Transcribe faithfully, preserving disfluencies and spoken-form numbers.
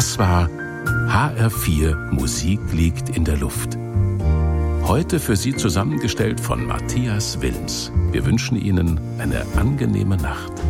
Das war H R vier Musik liegt in der Luft. Heute für Sie zusammengestellt von Matthias Willens. Wir wünschen Ihnen eine angenehme Nacht.